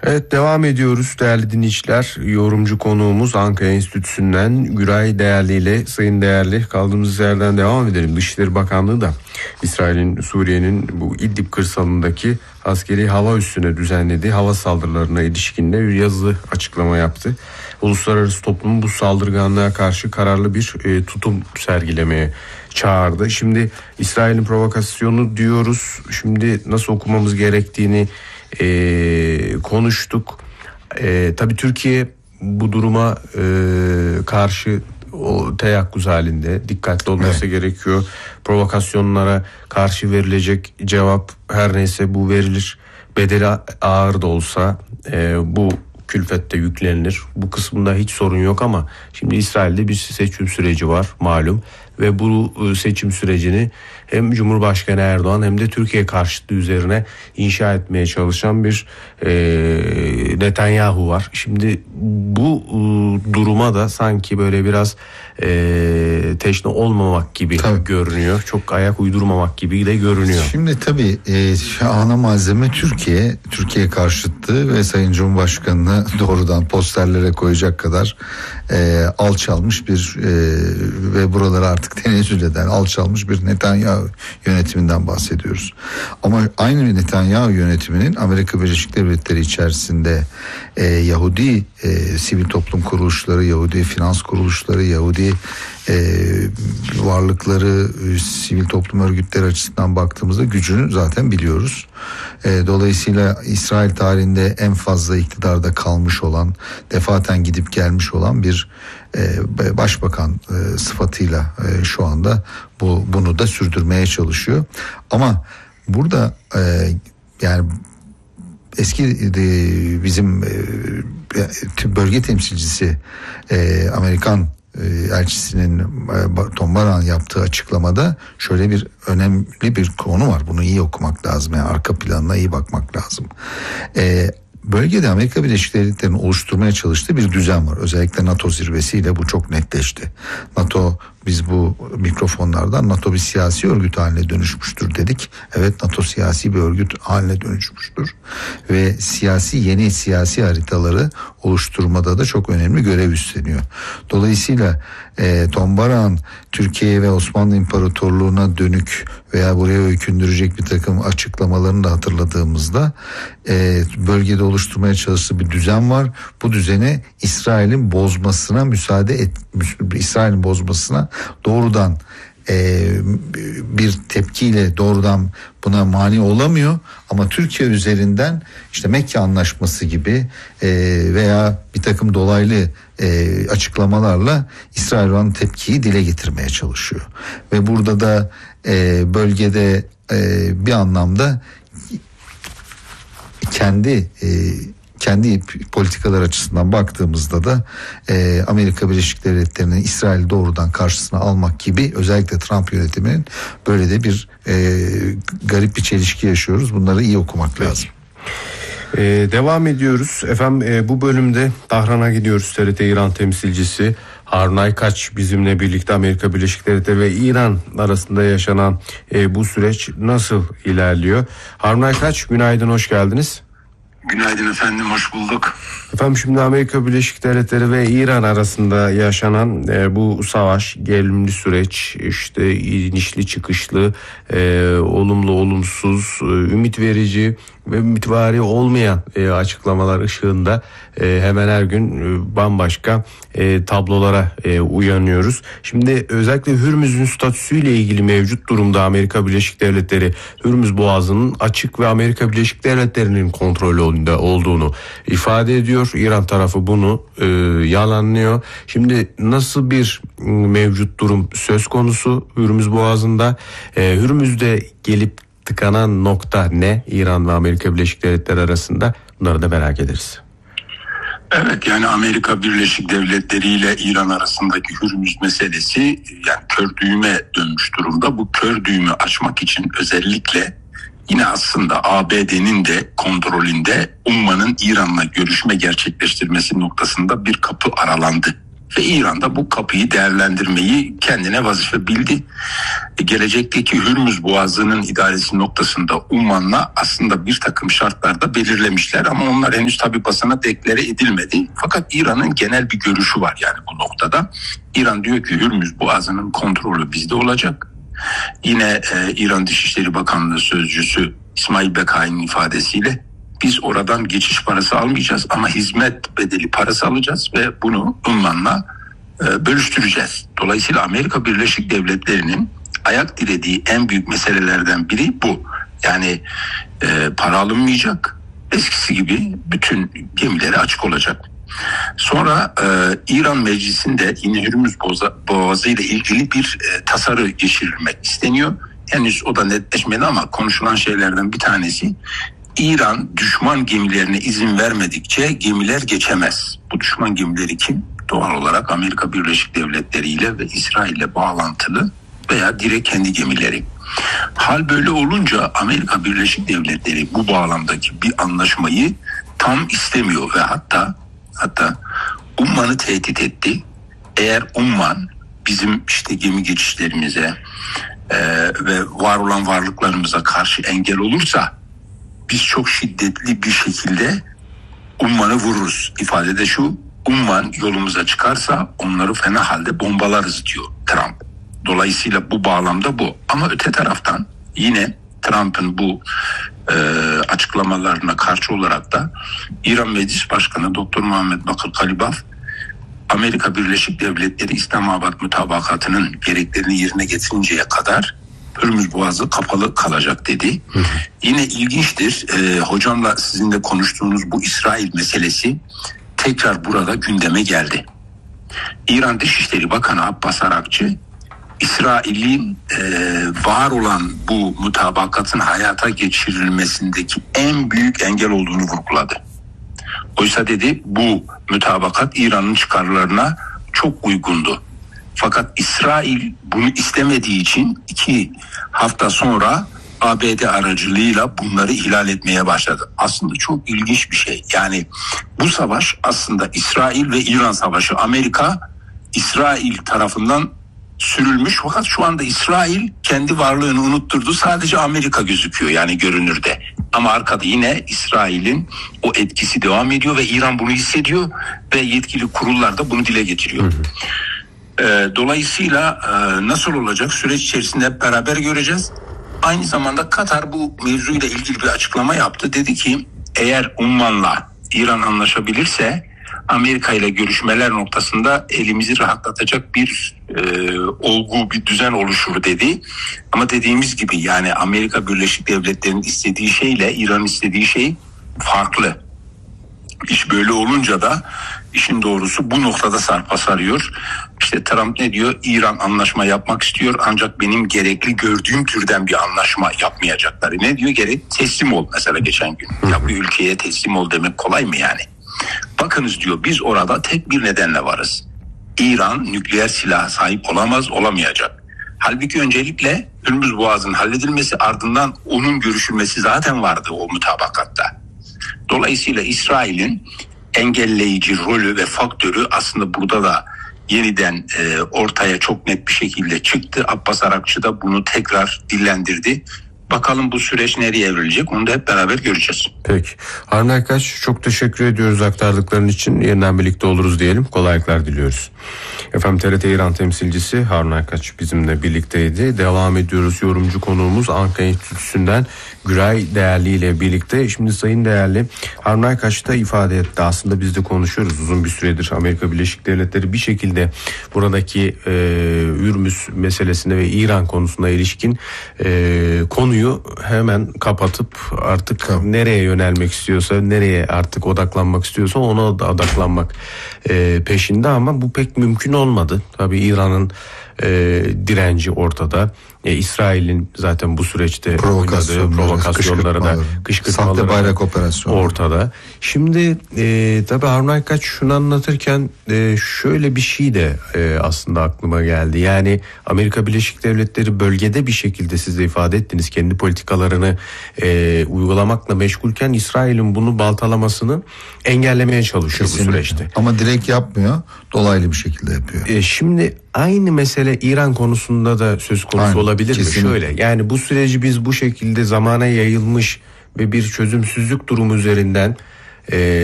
Evet, devam ediyoruz değerli dinleyiciler. Yorumcu konuğumuz Ankara Enstitüsü'nden Güray Değerli ile Sayın Değerli kaldığımız yerden devam edelim. Dışişleri Bakanlığı da İsrail'in Suriye'nin bu İdlib kırsalındaki askeri hava üssüne düzenlediği hava saldırılarına ilişkin de bir yazılı açıklama yaptı. Uluslararası toplumu bu saldırganlığa karşı kararlı bir tutum sergilemeye çağırdı. Şimdi İsrail'in provokasyonu diyoruz. Şimdi nasıl okumamız gerektiğini konuştuk. Tabii Türkiye bu duruma karşı o teyakkuz halinde, dikkatli olması gerekiyor. Provokasyonlara karşı verilecek cevap her neyse bu verilir. Bedeli ağır da olsa bu külfette yüklenilir. Bu kısmında hiç sorun yok ama şimdi İsrail'de bir seçim süreci var malum ve bu seçim sürecini hem Cumhurbaşkanı Erdoğan hem de Türkiye karşıtlığı üzerine inşa etmeye çalışan bir Netanyahu var. Şimdi bu duruma da sanki böyle biraz teşne olmamak gibi görünüyor. Çok ayak uydurmamak gibi de görünüyor. Şimdi tabii ana malzeme Türkiye karşıtlığı ve Sayın Cumhurbaşkanı'nı doğrudan posterlere koyacak kadar alçalmış bir ve buraları artık tenezzül eden alçalmış bir Netanyahu yönetiminden bahsediyoruz. Ama aynı Netanyahu yönetiminin Amerika Birleşik Devletleri içerisinde Yahudi sivil toplum kuruluşları, Yahudi finans kuruluşları, Yahudi varlıkları, sivil toplum örgütleri açısından baktığımızda gücünü zaten biliyoruz. Dolayısıyla İsrail tarihinde en fazla iktidarda kalmış olan, defaten gidip gelmiş olan bir başbakan sıfatıyla şu anda bunu da sürdürmeye çalışıyor. Ama burada yani eski bizim bölge temsilcisi Amerikan elçisinin Tom Baran yaptığı açıklamada şöyle bir önemli bir konu var. Bunu iyi okumak lazım. Yani arka planına iyi bakmak lazım. Bölgede Amerika Birleşik Devletleri'nin oluşturmaya çalıştığı bir düzen var. Özellikle NATO zirvesiyle bu çok netleşti. NATO, biz bu mikrofonlardan NATO bir siyasi örgüt haline dönüşmüştür dedik. Evet, NATO siyasi bir örgüt haline dönüşmüştür. Ve yeni siyasi haritaları oluşturmada da çok önemli görev üstleniyor. Dolayısıyla Tom Baran Türkiye ve Osmanlı İmparatorluğu'na dönük veya buraya öykündürecek bir takım açıklamalarını da hatırladığımızda bölgede oluşturmaya çalıştığı bir düzen var. Bu düzeni İsrail'in bozmasına İsrail'in bozmasına doğrudan bir tepkiyle doğrudan buna mani olamıyor ama Türkiye üzerinden işte Mekke Anlaşması gibi veya bir takım dolaylı açıklamalarla İsrail'in tepkiyi dile getirmeye çalışıyor ve burada da bölgede bir anlamda kendi politikalar açısından baktığımızda da Amerika Birleşik Devletleri'nin İsrail'i doğrudan karşısına almak gibi, özellikle Trump yönetiminin böyle de bir garip bir çelişki yaşıyoruz. Bunları iyi okumak lazım. Devam ediyoruz. Efendim bu bölümde Tahran'a gidiyoruz. TRT İran temsilcisi Harun Aykaç bizimle birlikte. Amerika Birleşik Devletleri ve İran arasında yaşanan bu süreç nasıl ilerliyor? Harun Aykaç, günaydın, hoş geldiniz. Günaydın efendim, hoş bulduk. Efendim şimdi Amerika Birleşik Devletleri ve İran arasında yaşanan bu savaş, gerilimli süreç, işte inişli çıkışlı, olumlu olumsuz, ümit verici ve ümitvari olmayan açıklamalar ışığında hemen her gün bambaşka tablolara uyanıyoruz. Şimdi özellikle Hürmüz'ün statüsüyle ilgili mevcut durumda Amerika Birleşik Devletleri Hürmüz Boğazı'nın açık ve Amerika Birleşik Devletleri'nin kontrolünde olduğunu ifade ediyor. İran tarafı bunu yalanlıyor. Şimdi nasıl bir mevcut durum söz konusu Hürmüz Boğazı'nda? Hürmüz'de gelip tıkanan nokta ne İran ve Amerika Birleşik Devletleri arasında? Bunları da merak ederiz. Evet, yani Amerika Birleşik Devletleri ile İran arasındaki Hürmüz meselesi yani kör düğüme dönmüş durumda. Bu kör düğümü açmak için özellikle yine aslında ABD'nin de kontrolünde Umman'ın İran'la görüşme gerçekleştirmesi noktasında bir kapı aralandı. Ve İran da bu kapıyı değerlendirmeyi kendine vazife bildi. Gelecekteki Hürmüz Boğazı'nın idaresi noktasında Umman'la aslında bir takım şartlarda belirlemişler ama onlar henüz tabi basına deklare edilmedi. Fakat İran'ın genel bir görüşü var yani bu noktada. İran diyor ki Hürmüz Boğazı'nın kontrolü bizde olacak. Yine İran Dışişleri Bakanlığı Sözcüsü İsmail Bekai'nin ifadesiyle biz oradan geçiş parası almayacağız ama hizmet bedeli parası alacağız ve bunu Umman'la bölüştüreceğiz. Dolayısıyla Amerika Birleşik Devletleri'nin ayak dirediği en büyük meselelerden biri bu. Yani para alınmayacak, eskisi gibi bütün gemileri açık olacak. Sonra İran Meclisi'nde yine Hürmüz Boğazı ile ilgili bir tasarı geçirilmek isteniyor. Henüz o da netleşmedi ama konuşulan şeylerden bir tanesi İran düşman gemilerine izin vermedikçe gemiler geçemez. Bu düşman gemileri kim? Doğal olarak Amerika Birleşik Devletleri ile ve İsrail ile bağlantılı veya direkt kendi gemileri. Hal böyle olunca Amerika Birleşik Devletleri bu bağlamdaki bir anlaşmayı tam istemiyor ve hatta Umman'ı tehdit etti. Eğer Umman bizim işte gemi geçişlerimize ve var olan varlıklarımıza karşı engel olursa biz çok şiddetli bir şekilde Umman'ı vururuz. İfade de şu, Umman yolumuza çıkarsa onları fena halde bombalarız diyor Trump. Dolayısıyla bu bağlamda bu. Ama öte taraftan yine Trump'ın bu açıklamalarına karşı olarak da İran Meclis Başkanı Dr. Muhammed Bakır Kalibaf Amerika Birleşik Devletleri İslamabad mutabakatının gereklerini yerine getirinceye kadar Hürmüz Boğazı kapalı kalacak dedi. Yine ilginçtir. Hocamla sizin de konuştuğunuz bu İsrail meselesi tekrar burada gündeme geldi. İran Dışişleri Bakanı Abbas Arakçı İsrail'in var olan bu mutabakatın hayata geçirilmesindeki en büyük engel olduğunu vurguladı. Oysa dedi bu mutabakat İran'ın çıkarlarına çok uygundu. Fakat İsrail bunu istemediği için 2 hafta sonra ABD aracılığıyla bunları ihlal etmeye başladı. Aslında çok ilginç bir şey. Yani bu savaş aslında İsrail ve İran savaşı. Amerika İsrail tarafından sürülmüş fakat şu anda İsrail kendi varlığını unutturdu. Sadece Amerika gözüküyor yani görünürde. Ama arkada yine İsrail'in o etkisi devam ediyor ve İran bunu hissediyor ve yetkili kurullar da bunu dile getiriyor. Dolayısıyla nasıl olacak süreç içerisinde hep beraber göreceğiz. Aynı zamanda Katar bu mevzuyla ilgili bir açıklama yaptı. Dedi ki eğer Umman'la İran anlaşabilirse Amerika ile görüşmeler noktasında elimizi rahatlatacak bir olgu, bir düzen oluşur dedi. Ama dediğimiz gibi yani Amerika Birleşik Devletleri'nin istediği şeyle İran'ın istediği şey farklı. İş böyle olunca da işin doğrusu bu noktada sarpa sarıyor. İşte Trump ne diyor? İran anlaşma yapmak istiyor ancak benim gerekli gördüğüm türden bir anlaşma yapmayacaklar. Ne diyor? Gerek teslim ol mesela geçen gün. Ya bir ülkeye teslim ol demek kolay mı yani? Bakınız diyor biz orada tek bir nedenle varız. İran nükleer silaha sahip olamaz, olamayacak. Halbuki öncelikle Hürmüz Boğazı'nın halledilmesi ardından onun görüşülmesi zaten vardı o mutabakatta. Dolayısıyla İsrail'in engelleyici rolü ve faktörü aslında burada da yeniden ortaya çok net bir şekilde çıktı. Abbas Arakçı da bunu tekrar dillendirdi. Bakalım bu süreç nereye evrilecek onu da hep beraber göreceğiz. Peki. Harun Erkaç çok teşekkür ediyoruz aktardıkların için. Yeniden birlikte oluruz diyelim. Kolaylıklar diliyoruz. Efendim TRT İran temsilcisi Harun Erkaç bizimle birlikteydi. Devam ediyoruz. Yorumcu konuğumuz Ankara Enstitüsü'nden Güray Değerli ile birlikte. Şimdi Sayın Değerli Harun Erkaç da ifade etti. Aslında biz de konuşuyoruz uzun bir süredir. Amerika Birleşik Devletleri bir şekilde buradaki Hürmüz meselesine ve İran konusuna ilişkin konuyu hemen kapatıp artık nereye yönelmek istiyorsa, nereye artık odaklanmak istiyorsa ona odaklanmak peşinde ama bu pek mümkün olmadı. Tabii İran'ın direnci ortada. İsrail'in zaten bu süreçte oynadığı provokasyonları da, kışkırtmaları, sahte bayrak operasyonu ortada. Şimdi tabii Harun Aykaç şunu anlatırken şöyle bir şey de aslında aklıma geldi. Yani Amerika Birleşik Devletleri bölgede bir şekilde, siz de ifade ettiniz, kendi politikalarını uygulamakla meşgulken İsrail'in bunu baltalamasını engellemeye çalışıyor. Kesinlikle. Bu süreçte. Ama direkt yapmıyor, dolaylı bir şekilde yapıyor. Şimdi aynı mesele İran konusunda da söz konusu olabilir kesinlikle. Mi? Şöyle, yani bu süreci biz bu şekilde zamana yayılmış ve bir çözümsüzlük durumu üzerinden